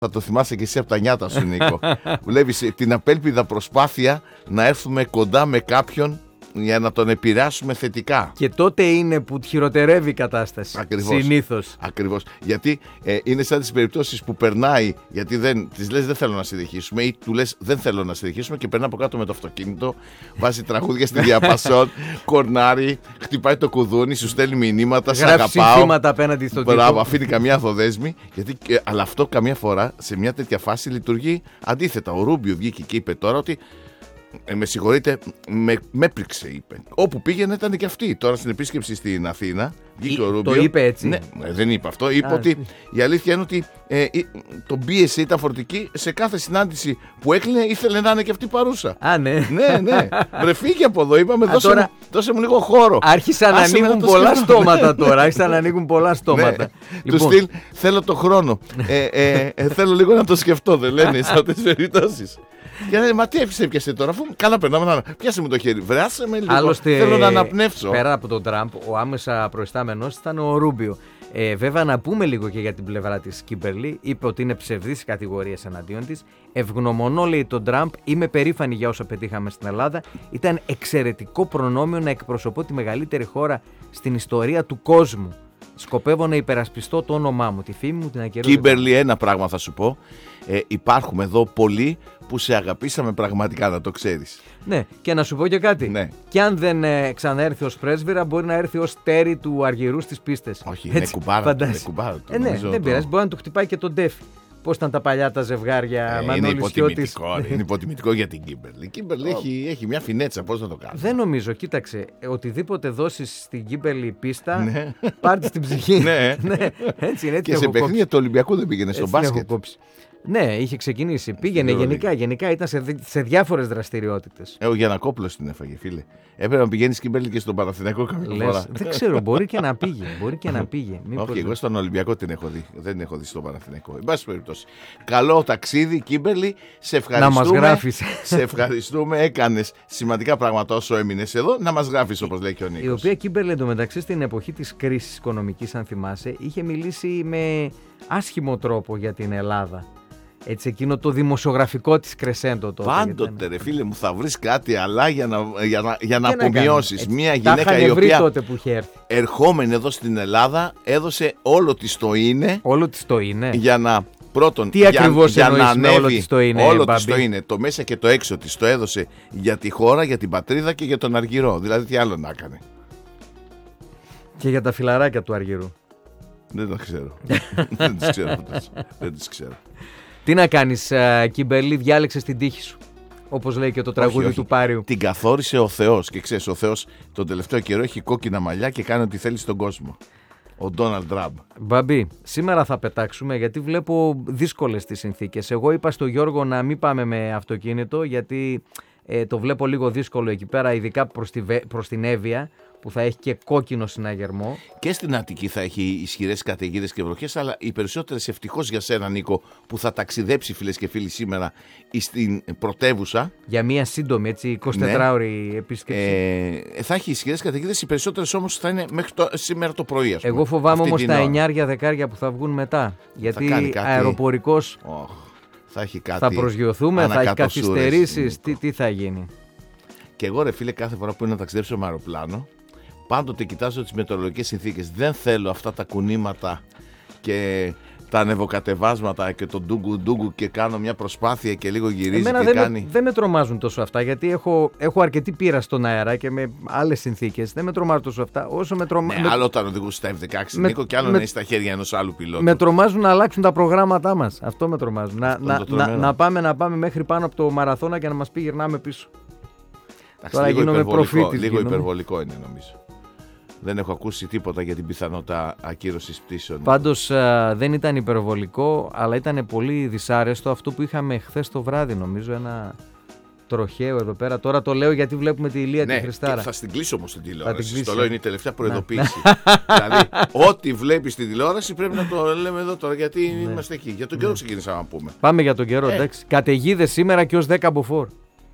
Θα το θυμάσαι και εσύ από τα νιάτα σου, Νίκο. Βλέπεις την απέλπιδα προσπάθεια να έρθουμε κοντά με κάποιον για να τον επηρεάσουμε θετικά. Και τότε είναι που χειροτερεύει η κατάσταση. Ακριβώς. Συνήθως. Ακριβώς. Γιατί είναι σαν τις περιπτώσεις που περνάει, γιατί της λες δεν θέλω να συνεχίσουμε, ή του λες δεν θέλω να συνεχίσουμε, και περνά από κάτω με το αυτοκίνητο, βάζει τραγούδια στη διαπασόν, κορνάρει, χτυπάει το κουδούνι, σου στέλνει μηνύματα, σ' αγαπάω. Γράφει συνθήματα απέναντι στον τύπο. Μπράβο, αφήνει καμιά αδοδέσμη. Αλλά αυτό καμιά φορά σε μια τέτοια φάση λειτουργεί αντίθετα. Ο Ρούμπιο βγήκε και είπε τώρα ότι. Με συγχωρείτε, με έπριξε, είπε. Όπου πήγαινε ήταν και αυτή. Τώρα στην επίσκεψη στην Αθήνα βγήκε ο Ρούμπιο. Το είπε έτσι. Ναι, δεν είπε αυτό. Είπε ότι η αλήθεια είναι ότι τον πίεση ήταν φορτική. Σε κάθε συνάντηση που έκλεινε ήθελε να είναι και αυτή παρούσα. Ναι. Ναι. Βρε, φύγε από εδώ. Είπαμε, δώσε μου λίγο χώρο. Άρχισαν να ανοίγουν πολλά στόματα τώρα. Άρχισαν να ανοίγουν πολλά στόματα. Του στυλ, θέλω το χρόνο. Θέλω λίγο να το σκεφτώ, δεν λένε σε αυτές τις περιπτώσεις. Και λέει, μα τι έπιασε τώρα, αφού καλά περνάμε, πιάσε μου το χέρι, βράσε με λίγο, άλλωστε, θέλω να αναπνεύσω. Πέρα από τον Τραμπ, ο άμεσα προϊστάμενος ήταν ο Ρούμπιο. Βέβαια να πούμε λίγο και για την πλευρά της Κίμπερλι. Είπε ότι είναι ψευδής κατηγορίες εναντίον της. Ευγνωμονώ, λέει, τον Τραμπ, είμαι περήφανη για όσα πετύχαμε στην Ελλάδα. Ήταν εξαιρετικό προνόμιο να εκπροσωπώ τη μεγαλύτερη χώρα στην ιστορία του κόσμου. Σκοπεύω να υπερασπιστώ το όνομά μου, τη φήμη μου, την ακεραιότητα. Κίμπερλι, ένα πράγμα θα σου πω. Υπάρχουμε εδώ πολλοί που σε αγαπήσαμε πραγματικά, να το ξέρεις. Ναι, και να σου πω και κάτι. Ναι. Και αν δεν ξαναέρθει ως πρέσβυρα, μπορεί να έρθει ως τέρι του Αργυρού στις πίστες. Όχι, είναι κουμπάρα. Ναι, δεν πειράζει, μπορεί να του χτυπάει και τον τέφι. Πώς ήταν τα παλιά τα ζευγάρια Μανώλης Χιώτης. Είναι υποτιμητικό για την Κίμπερλι. Η Κίμπερλι έχει μια φινέτσα, πώς να το κάνει. Δεν νομίζω, κοίταξε, οτιδήποτε δώσεις στην Κίμπερλι πίστα, πάρ' στην ψυχή. Ναι. Έτσι είναι. Και σε παιχνίδια του Ολυμπιακού δεν πήγαινε στο μπάσκετ. Ναι, είχε ξεκινήσει. Πήγαινε γενικά ήταν σε διάφορες δραστηριότητες. Ο Γιαννακόπουλος την έφαγε, φίλε. Έπρεπε να πηγαίνει Κίμπερλι και στον Παναθηναϊκό καμιά φορά. Δεν ξέρω, μπορεί και να πήγε. Όχι, εγώ στον Ολυμπιακό την έχω δει. Δεν την έχω δει στον Παναθηναϊκό. Εν πάση περιπτώσει. Καλό ταξίδι, Κίμπερλι. Σε ευχαριστούμε. Να μας γράφεις. Σε ευχαριστούμε. Έκανες σημαντικά πράγματα όσο έμεινες εδώ. Να μας γράφεις, όπως λέει και ο Νίκος. Η οποία Κίμπερλι εντωμεταξύ στην εποχή της κρίσης οικονομικής, αν θυμάσαι, είχε μιλήσει με άσχημο τρόπο για την Ελλάδα. Έτσι, εκείνο το δημοσιογραφικό της κρεσέντο τότε. Πάντοτε, ρε φίλε μου, θα βρεις κάτι αλλά για να απομειώσεις. Μια γυναίκα η οποία τότε που είχε έρθει, ερχόμενη εδώ στην Ελλάδα, έδωσε όλο της το είναι. Όλο της το είναι. Για να. Πρώτον, τι ακριβώς για να ανέβει, όλο της το είναι. Όλο της το είναι. Το μέσα και το έξω της το έδωσε για τη χώρα, για την πατρίδα και για τον Αργυρό. Δηλαδή, τι άλλο να έκανε. Και για τα φιλαράκια του Αργυρού. Δεν τα ξέρω. Δεν τις ξέρω. Τι να κάνεις, Κίμπερλι, διάλεξες την τύχη σου. Όπως λέει και το τραγούδι του Πάριου. Την καθόρισε ο Θεός. Και ξέρεις, ο Θεός τον τελευταίο καιρό έχει κόκκινα μαλλιά και κάνει ό,τι θέλει στον κόσμο. Ο Ντόναλντ Τραμπ. Μπαμπή, σήμερα θα πετάξουμε γιατί βλέπω δύσκολες τις συνθήκες. Εγώ είπα στο Γιώργο να μην πάμε με αυτοκίνητο γιατί το βλέπω λίγο δύσκολο εκεί πέρα, ειδικά προς την Εύβοια, που θα έχει και κόκκινο συναγερμό. Και στην Αττική θα έχει ισχυρές καταιγίδες και βροχές, αλλά οι περισσότερες, ευτυχώς για σένα, Νίκο, που θα ταξιδέψει, φίλες και φίλοι, σήμερα στην πρωτεύουσα. Για μια σύντομη, έτσι, 24ωρη επίσκεψη. Θα έχει ισχυρές καταιγίδες, οι περισσότερες όμως θα είναι μέχρι σήμερα το πρωί, ας πούμε. Εγώ φοβάμαι όμως τα 9-10 που θα βγουν μετά. Γιατί αεροπορικός θα προσγειωθούμε, θα έχει καθυστερήσεις. Τι θα γίνει. Και εγώ, ρε φίλε, κάθε φορά που είναι να ταξιδέψω με αεροπλάνο, πάντοτε κοιτάζω τις μετεωρολογικές συνθήκες. Δεν θέλω αυτά τα κουνήματα και τα ανεβοκατεβάσματα και τον ντούγκου και κάνω μια προσπάθεια και λίγο γυρίζει και κάνει. Δεν με τρομάζουν τόσο αυτά, γιατί έχω αρκετή πείρα στον αέρα και με άλλες συνθήκες. Δεν με τρομάζουν τόσο αυτά. Όσο με τρομάζουν. Άλλο όταν οδηγούσε στα F-16, Νίκο, και άλλο να είσαι στα χέρια ενός άλλου πιλότου. Με τρομάζουν να αλλάξουν τα προγράμματά μας. Αυτό με τρομάζουν. Να πάμε μέχρι πάνω από το μαραθώνα και να μας πει γυρνάμε πίσω. Τώρα λίγο υπερβολικό είναι, νομίζω. Δεν έχω ακούσει τίποτα για την πιθανότητα ακύρωσης πτήσεων. Πάντως δεν ήταν υπερβολικό, αλλά ήταν πολύ δυσάρεστο αυτό που είχαμε χθες το βράδυ, νομίζω, ένα τροχαίο εδώ πέρα. Τώρα το λέω γιατί βλέπουμε τη Ηλία τη Χριστάρα. Ναι, θα στην κλείσω όμως την τηλεόραση. Το λέω, είναι η τελευταία προειδοποίηση. Δηλαδή, ό,τι βλέπεις στην τηλεόραση πρέπει να το λέμε εδώ τώρα, γιατί είμαστε εκεί. Για τον καιρό ξεκινήσαμε να πούμε. Πάμε για τον καιρό, εντάξει. Καταιγίδες σήμερα και ως 10 μποφόρ.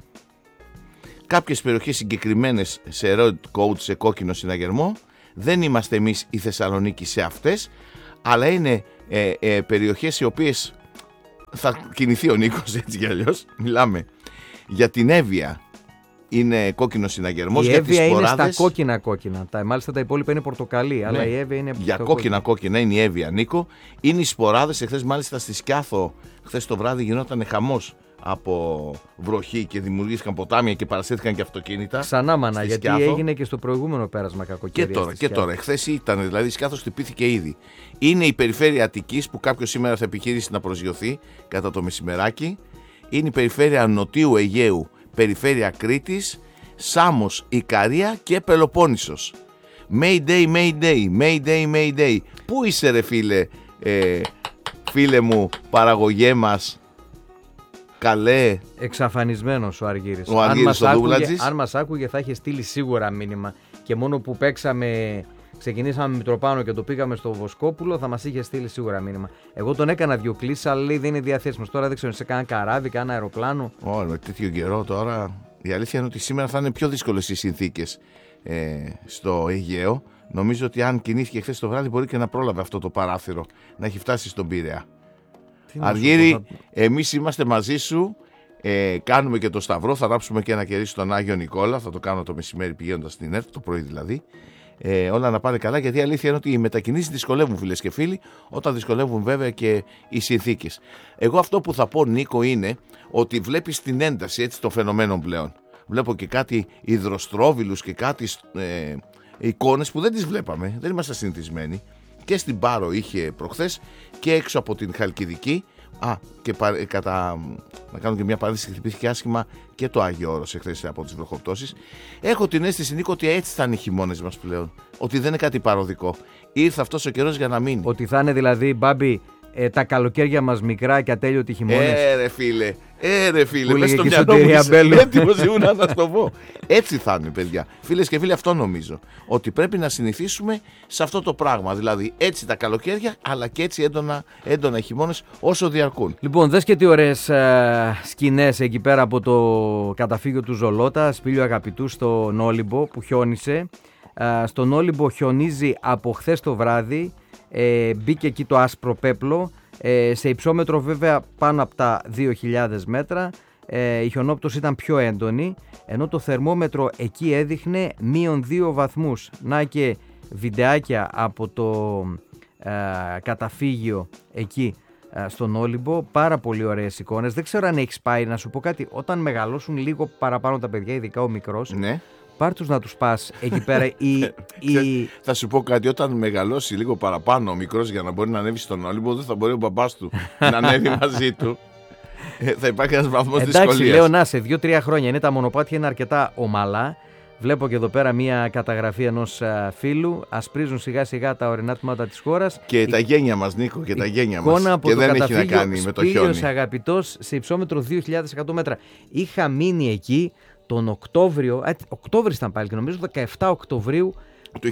Κάποιες περιοχές συγκεκριμένες σε red code, σε κόκκινο συναγερμό. Δεν είμαστε εμείς η Θεσσαλονίκη σε αυτές, αλλά είναι περιοχές οι οποίες θα κινηθεί ο Νίκος έτσι κι αλλιώς. Μιλάμε για την Εύβοια. Είναι κόκκινο συναγερμός. Η για τις Εύβοια είναι σποράδες. στα κόκκινα. Μάλιστα τα υπόλοιπα είναι πορτοκαλί. Αλλά η Εύβοια είναι. Για κόκκινα είναι η Εύβοια, Νίκο. Είναι οι σποράδες. Εχθές, μάλιστα, στη Σκιάθο, χθες το βράδυ γινόταν χαμός από βροχή και δημιουργήθηκαν ποτάμια και παρασύρθηκαν και αυτοκίνητα. Ξανά μάνα, γιατί Σκιάθο. έγινε και στο προηγούμενο πέρασμα κακοκαιρία. Και τώρα. Εχθές ήταν, δηλαδή η Σκιάθο χτυπήθηκε ήδη. Είναι η περιφέρεια Αττικής που κάποιος σήμερα θα επιχειρήσει να προσγειωθεί κατά το μεσημεράκι. Είναι η περιφέρεια Νοτίου Αιγαίου, περιφέρεια Κρήτης, Σάμος, Ικαρία και Πελοπόννησος. Mayday, Mayday, Mayday, Mayday. Πού είσαι ρε φίλε μου, παραγωγέ μας, καλέ. Εξαφανισμένος ο Αργύρης. Ο Αργύρης ο Δούβλατζης. Αν μας άκουγε θα είχε στείλει σίγουρα μήνυμα. Και μόνο που ξεκινήσαμε με Μητροπάνο και το πήγαμε στο Βοσκόπουλο, θα μας είχε στείλει σίγουρα μήνυμα. Εγώ τον έκανα 2 κλήσεις, αλλά λέει δεν είναι διαθέσιμος. Τώρα δεν ξέρω, σε κάνα καράβι, κάνα αεροπλάνο. Με τέτοιο καιρό τώρα. Η αλήθεια είναι ότι σήμερα θα είναι πιο δύσκολες οι συνθήκες στο Αιγαίο. Νομίζω ότι αν κινήθηκε χθες το βράδυ μπορεί και να πρόλαβε αυτό το παράθυρο να έχει φτάσει στον Πειραιά. Αργύρη, εμείς είμαστε μαζί σου. Κάνουμε και το Σταυρό. Θα ράψουμε και ένα κερί στον Άγιο Νικόλα. Θα το κάνω το μεσημέρι πηγαίνοντας στην ΕΡΤ, το πρωί δηλαδή. Όλα να πάνε καλά, γιατί η αλήθεια είναι ότι οι μετακινήσεις δυσκολεύουν, φίλες και φίλοι, όταν δυσκολεύουν βέβαια και οι συνθήκες. Εγώ αυτό που θα πω, Νίκο, είναι ότι βλέπεις την ένταση έτσι των φαινομένων πλέον. Βλέπω και κάτι υδροστρόβιλους και κάτι εικόνες που δεν τις βλέπαμε, δεν είμαστε συνηθισμένοι. Και στην Πάρο είχε προχθές και έξω από την Χαλκιδική. Και να κάνω και μια παρένθεση, χτυπήθηκε άσχημα και το Άγιο Όρος εχθές από τις βροχοπτώσεις. Έχω την αίσθηση, Νίκο, ότι έτσι θα είναι οι χειμώνες μας πλέον. Ότι δεν είναι κάτι παροδικό. Ήρθε αυτός ο καιρός για να μείνει. Ότι θα είναι δηλαδή, Μπάμπη, τα καλοκαίρια μας μικρά και ατέλειωτοι χειμώνες. Ρε φίλε, πες στο μυαλό μου, έτοιμος ήμουν να το πω. Έτσι θα είναι, παιδιά. Φίλες και φίλοι, αυτό νομίζω. Ότι πρέπει να συνηθίσουμε σε αυτό το πράγμα. Δηλαδή, έτσι τα καλοκαίρια, αλλά και έτσι έντονα οι χειμώνες όσο διαρκούν. Λοιπόν, δες και τι ωραίες σκηνές εκεί πέρα από το καταφύγιο του Ζολότα, Σπήλιο Αγαπητού, στον Όλυμπο που χιόνισε. Στον Όλυμπο χιονίζει από χθες το βράδυ. Μπήκε εκεί το άσπρο πέπλο, σε υψόμετρο βέβαια πάνω από τα 2.000 μέτρα. Η χιονόπτωση ήταν πιο έντονη, ενώ το θερμόμετρο εκεί έδειχνε -2 βαθμούς. Να και βιντεάκια από το καταφύγιο εκεί στον Όλυμπο, πάρα πολύ ωραίες εικόνες. Δεν ξέρω αν έχεις πάει, να σου πω κάτι, όταν μεγαλώσουν λίγο παραπάνω τα παιδιά, ειδικά ο μικρός, ναι. Πάρ' τους να τους πας εκεί πέρα. Θα σου πω κάτι, όταν μεγαλώσει λίγο παραπάνω ο μικρός για να μπορεί να ανέβει στον Όλυμπο, δεν θα μπορεί ο μπαμπάς του να ανέβει μαζί του. Θα υπάρχει ένας βαθμός δυσκολίας. Εντάξει, λέω να σε 2-3 χρόνια είναι τα μονοπάτια, είναι αρκετά ομαλά. Βλέπω και εδώ πέρα μια καταγραφή ενός φίλου. Ασπρίζουν σιγά σιγά τα ορεινά τμήματα της χώρας. Και τα γένια μας, Νίκο, και τα γένια μας. Και δεν έχει να κάνει με το χιόνι. Σπήλιος Αγαπητός σε υψόμετρο 2.100 μέτρα. Είχα μείνει εκεί τον Οκτώβριο, Οκτώβριο ήταν πάλι και νομίζω 17 Οκτωβρίου του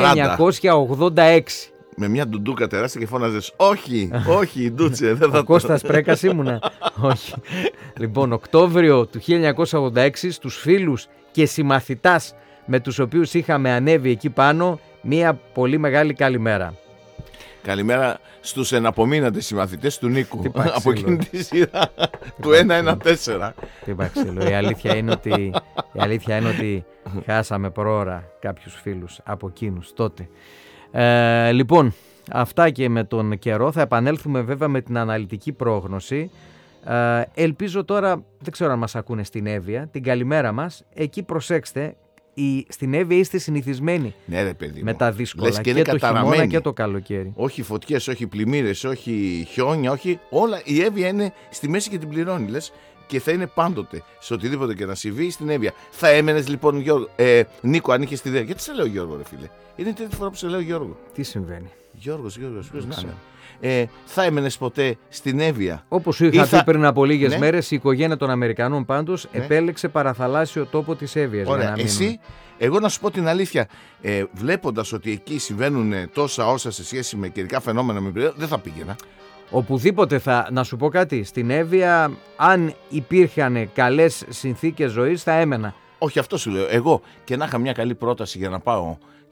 1986. Με μια ντουντούκα τεράστια και φώναζες όχι ντούτσε, δεν θα το... Κώστας Πρέκας ήμουνα. Όχι. Λοιπόν, Οκτώβριο του 1986, στους φίλους και συμμαθητάς με τους οποίους είχαμε ανέβει εκεί πάνω, μια πολύ μεγάλη καλημέρα. Καλημέρα στους εναπομείναντες συμμαθητές του Νίκου από εκείνη τη σειρά του 114. Τι παξίλο, η αλήθεια είναι ότι χάσαμε προώρα κάποιους φίλους από εκείνους τότε. Λοιπόν, αυτά και με τον καιρό. Θα επανέλθουμε βέβαια με την αναλυτική πρόγνωση. Ελπίζω τώρα, δεν ξέρω αν μας ακούνε στην Εύβοια, την καλημέρα μας. Εκεί προσέξτε, στην Εύβοια είστε συνηθισμένοι, ναι, ρε, παιδί με μου, τα δύσκολα και το χειμώνα και το καλοκαίρι. Όχι φωτιές, όχι πλημμύρες, όχι χιόνια, όχι όλα. Η Εύβοια είναι στη μέση και την πληρώνει, λες, και θα είναι πάντοτε σε οτιδήποτε και να συμβεί στην Εύβοια. Θα έμενες λοιπόν, Γιώργο, Νίκο, αν είχες τη ιδέα? Γιατί σε λέω Γιώργο, ρε φίλε? Είναι η τρίτη φορά που σε λέω Γιώργο. Τι συμβαίνει? Γιώργος, ποιος να είναι? Θα έμενες ποτέ στην Εύβοια? Όπως σου είχα πει πριν από λίγες μέρες, η οικογένεια των Αμερικανών πάντως επέλεξε παραθαλάσσιο τόπο της Εύβοιας. Ωραία, εσύ, εγώ να σου πω την αλήθεια, βλέποντας ότι εκεί συμβαίνουν τόσα όσα σε σχέση με καιρικά φαινόμενα, δεν θα πήγαινα. Οπουδήποτε να σου πω κάτι, στην Εύβοια, αν υπήρχαν καλές συνθήκες ζωής, θα έμενα. Όχι, αυτό σου λέω. Εγώ και να είχα μια καλή πρόταση για να πάω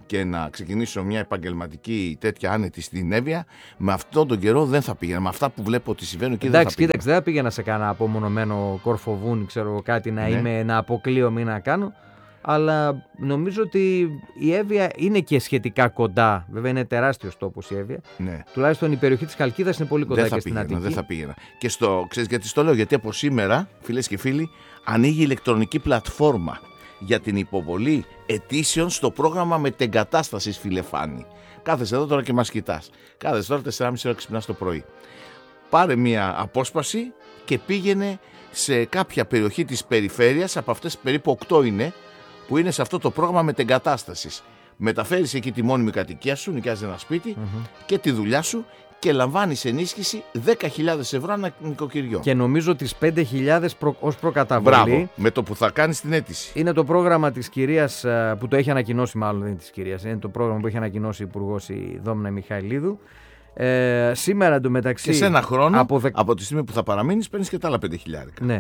και να ξεκινήσω μια επαγγελματική τέτοια άνετη στην Εύβοια, με αυτόν τον καιρό δεν θα πήγαινα. Με αυτά που βλέπω ότι συμβαίνουν εκεί δεν θα πήγαινα. Κοίταξε, δεν θα πήγαινα σε κάνα απομονωμένο Κορφοβούνι, ξέρω κάτι να αποκλείω ή να κάνω. Αλλά νομίζω ότι η Εύβοια είναι και σχετικά κοντά. Βέβαια είναι τεράστιος τόπος η Εύβοια. Ναι. Τουλάχιστον η περιοχή της Χαλκίδας είναι πολύ κοντά και στην Αττική. Δεν θα πήγαινα. Και ξέρεις γιατί στο λέω? Γιατί από σήμερα, φίλες και φίλοι, ανοίγει ηλεκτρονική πλατφόρμα για την υποβολή αιτήσεων στο πρόγραμμα μετεγκατάστασης, φίλε Φάνη. Κάθεσαι εδώ τώρα και μας κοιτάς. Κάθεσαι τώρα 4,5 ώρα ξυπνάς το πρωί. Πάρε μια απόσπαση και πήγαινε σε κάποια περιοχή της περιφέρειας, από αυτές περίπου 8 είναι, που είναι σε αυτό το πρόγραμμα μετεγκατάστασης. Μεταφέρεις εκεί τη μόνιμη κατοικία σου, νοικιάζεις ένα σπίτι και τη δουλειά σου και λαμβάνεις ενίσχυση 10.000 ευρώ ανά νοικοκυριό. Και νομίζω τις 5.000 ως προκαταβολή. Μπράβο, με το που θα κάνεις την αίτηση. Είναι το πρόγραμμα της κυρίας που το έχει ανακοινώσει, μάλλον δεν είναι της κυρίας, είναι το πρόγραμμα που έχει ανακοινώσει η Υπουργός η Δόμνα Μιχαηλίδου. Σήμερα εντωμεταξύ. Και σε ένα χρόνο, από τη στιγμή που θα παραμείνεις, παίρνεις και τα άλλα 5.000. Ναι,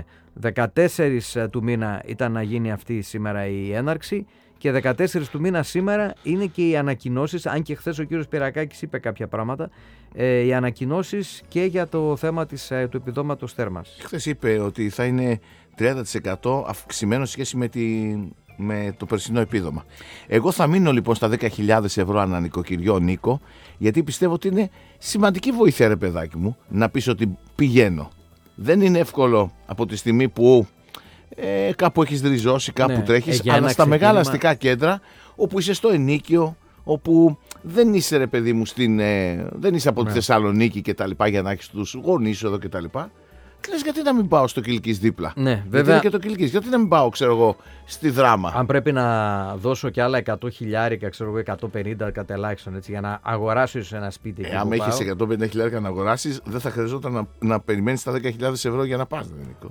14 του μήνα ήταν να γίνει αυτή σήμερα η έναρξη. Και 14 του μήνα σήμερα είναι και οι ανακοινώσεις, αν και χθες ο κύριος Πυρακάκης είπε κάποια πράγματα, οι ανακοινώσεις και για το θέμα του επιδόματος θέρμας. Χθες είπε ότι θα είναι 30% αυξημένο σχέση με το περσινό επίδομα. Εγώ θα μείνω λοιπόν στα 10.000 ευρώ ανά νοικοκυριό, Νίκο, γιατί πιστεύω ότι είναι σημαντική βοήθεια, ρε παιδάκι μου, να πεις ότι πηγαίνω. Δεν είναι εύκολο από τη στιγμή που κάπου έχεις ριζώσει, κάπου τρέχεις, αλλά στα μεγάλα αστικά κέντρα, όπου είσαι στο ενίκιο, όπου δεν είσαι, ρε παιδί μου, δεν είσαι από τη Θεσσαλονίκη και τα λοιπά, για να έχεις τους γονείς σου εδώ και τα λοιπά. Και λες, γιατί να μην πάω στο Κιλκής δίπλα? Ναι, βέβαια. Γιατί είναι και το Κιλκής. Γιατί να μην πάω, ξέρω εγώ, στη Δράμα? Αν πρέπει να δώσω και άλλα 100.000, ξέρω εγώ, 150 κατά ελάχιστον, έτσι, για να αγοράσω ίσως ένα σπίτι. Αν έχεις 150.000 να αγοράσεις, δεν θα χρειαζόταν να περιμένεις τα 10.000 ευρώ για να πας, Νίκο.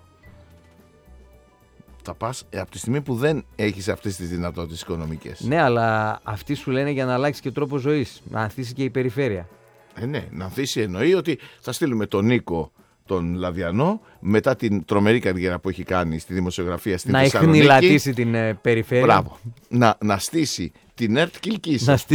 Θα πας από τη στιγμή που δεν έχεις αυτές τις δυνατότητες οικονομικές. Ναι, αλλά αυτοί σου λένε για να αλλάξει και τρόπο ζωής, να ανθίσει και η περιφέρεια. Ναι, να ανθίσει εννοεί ότι θα στείλουμε τον Νίκο τον Λαδιανό, μετά την τρομερή καριέρα που έχει κάνει στη δημοσιογραφία στην Θεσσαλονίκη. Να εχνηλατήσει την περιφέρεια. Μπράβο. Να στήσει την ΕΡΤ Κιλκής. Να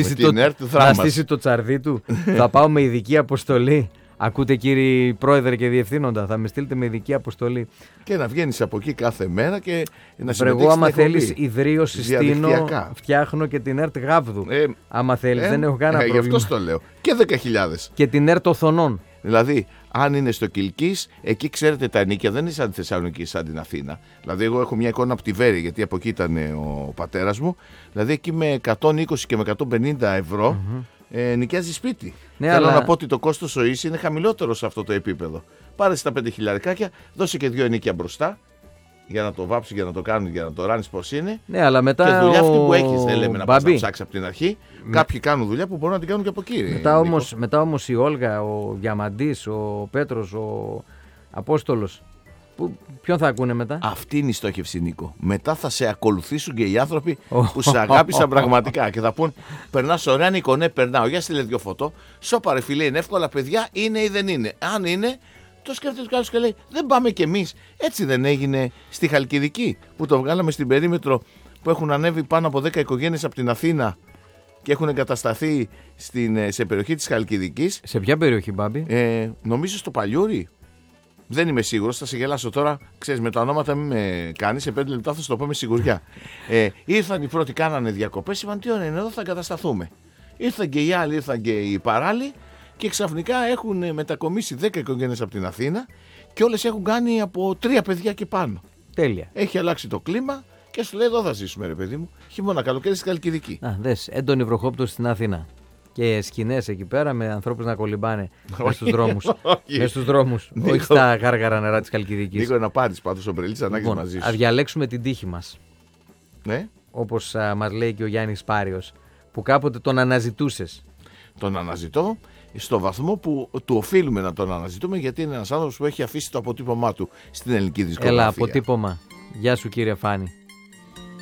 στήσει το τσαρδί του. Θα πάω με ειδική αποστολή. Ακούτε, κύριοι πρόεδρε και διευθύνοντα, θα με στείλετε με ειδική αποστολή. Και να βγαίνεις από εκεί κάθε μέρα και να συμμετέχεις. Εγώ, άμα θέλεις ιδρύωση, στείνω, φτιάχνω και την ΕΡΤ Γάβδου. Άμα θέλεις, δεν έχω κανένα πρόβλημα. Γι' αυτό το λέω. Και 10.000. Και την ΕΡΤ Οθονών. Δηλαδή, αν είναι στο Κιλκής, εκεί ξέρετε τα ενίκια δεν είναι σαν τη Θεσσαλονίκη, σαν την Αθήνα. Δηλαδή, εγώ έχω μια εικόνα από τη Βέρη, γιατί από εκεί ήταν ο πατέρας μου. Δηλαδή, εκεί με 120 και με 150 ευρώ νοικιάζει σπίτι. Ναι, θέλω να πω ότι το κόστος ζωής είναι χαμηλότερο σε αυτό το επίπεδο. Πάρε στα 5.000, δώσε και 2 ενοίκια μπροστά, για να το βάψει, για να το κάνει, για να το ράνεις πώς είναι. Ναι, αλλά μετά. Και δουλειά αυτή που έχεις, δεν λέμε να πας να ψάξεις από την αρχή. Κάποιοι κάνουν δουλειά που μπορούν να την κάνουν και από εκεί. Μετά όμως η Όλγα, ο Διαμαντής, ο Πέτρος, ο Απόστολος. Ποιον θα ακούνε μετά? Αυτή είναι η στόχευση, Νίκο. Μετά θα σε ακολουθήσουν και οι άνθρωποι που σε αγάπησαν πραγματικά και θα πούν: περνάς ωραία, Νίκο? Ναι, περνάω. Για στείλε 2 φωτό. Σώπα, ρε φίλε, είναι εύκολα, παιδιά, είναι ή δεν είναι? Αν είναι, το σκέφτεται κι άλλος και λέει: δεν πάμε κι εμείς. Έτσι δεν έγινε στη Χαλκιδική, που το βγάλαμε στην περίμετρο, που έχουν ανέβει πάνω από 10 οικογένειες από την Αθήνα και έχουν εγκατασταθεί σε περιοχή της Χαλκιδικής. Σε ποια περιοχή, Μπάμπη? Νομίζω στο Παλιούρι. Δεν είμαι σίγουρος, θα σε γελάσω τώρα. Ξέρεις, με τα ονόματα μην με κάνεις. Σε 5 λεπτά θα σου το πω με σιγουριά. Ήρθαν οι πρώτοι, κάνανε διακοπές. Είπαν: τι ώρα είναι εδώ, θα εγκατασταθούμε. Ήρθαν και οι άλλοι, ήρθαν και οι παράλληλοι. Και ξαφνικά έχουν μετακομίσει 10 οικογένειες από την Αθήνα και όλες έχουν κάνει από 3 παιδιά και πάνω. Τέλεια. Έχει αλλάξει το κλίμα και σου λέει: εδώ θα ζήσουμε, ρε παιδί μου. Χειμώνα, καλοκαίρι στη Χαλκιδική. Δες, έντονη βροχόπτωση στην Αθήνα. Και σκηνές εκεί πέρα με ανθρώπους να κολυμπάνε μέσα στους δρόμους. Όχι στα γάργαρα νερά της Χαλκιδικής. Νίκο, να πάρεις πάντως ομπρελίτσα να έχεις μαζί σου. Ας διαλέξουμε την τύχη μας. Ναι. Όπως μας λέει και ο Γιάννης Πάριος, που κάποτε τον αναζητούσες. Τον αναζητώ στο βαθμό που του οφείλουμε να τον αναζητούμε, γιατί είναι ένας άνθρωπος που έχει αφήσει το αποτύπωμά του στην ελληνική δισκογραφία. Έλα, αποτύπωμα. Γεια σου, κύριε Φάνη.